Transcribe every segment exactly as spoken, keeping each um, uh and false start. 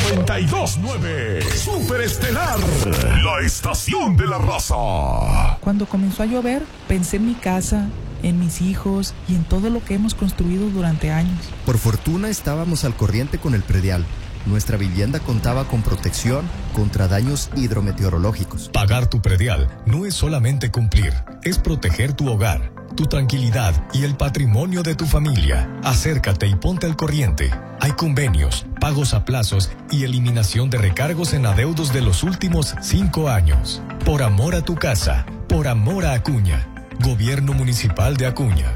noventa y dos nueve. Superestelar, la estación de la raza. Cuando comenzó a llover, pensé en mi casa, en mis hijos y en todo lo que hemos construido durante años. Por fortuna estábamos al corriente con el predial. Nuestra vivienda contaba con protección contra daños hidrometeorológicos. Pagar tu predial no es solamente cumplir, es proteger tu hogar, tu tranquilidad y el patrimonio de tu familia. Acércate y ponte al corriente. Hay convenios, pagos a plazos y eliminación de recargos en adeudos de los últimos cinco años. Por amor a tu casa, por amor a Acuña. Gobierno Municipal de Acuña.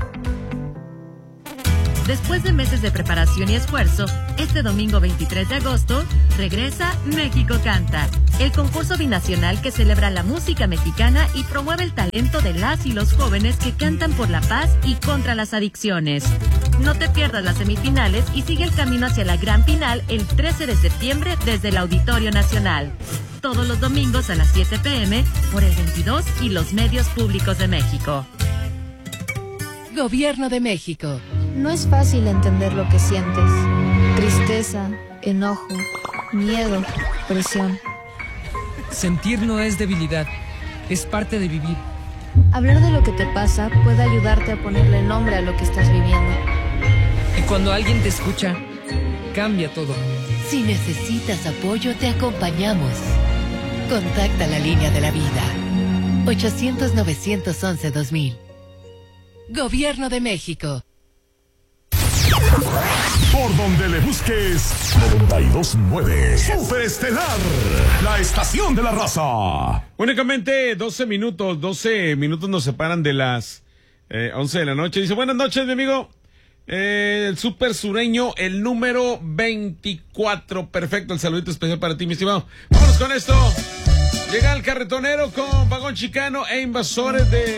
Después de meses de preparación y esfuerzo, este domingo veintitrés de agosto, regresa México Canta, el concurso binacional que celebra la música mexicana y promueve el talento de las y los jóvenes que cantan por la paz y contra las adicciones. No te pierdas las semifinales y sigue el camino hacia la gran final el trece de septiembre desde el Auditorio Nacional. Todos los domingos a las siete pm por el veintidós y los medios públicos de México. Gobierno de México. No es fácil entender lo que sientes. Tristeza, enojo, miedo, presión. Sentir no es debilidad, es parte de vivir. Hablar de lo que te pasa puede ayudarte a ponerle nombre a lo que estás viviendo. Y cuando alguien te escucha, cambia todo. Si necesitas apoyo, te acompañamos. Contacta la línea de la vida. ochocientos, novecientos once, dos mil. Gobierno de México. Por donde le busques, noventa y dos nueve. Superestelar, la estación de la raza. Únicamente doce minutos, doce minutos nos separan de las eh, once de la noche. Dice, buenas noches, mi amigo. Eh, el super sureño, el número veinticuatro. Perfecto, el saludito especial para ti, mi estimado. Vámonos con esto. Llega el carretonero con vagón chicano e invasores de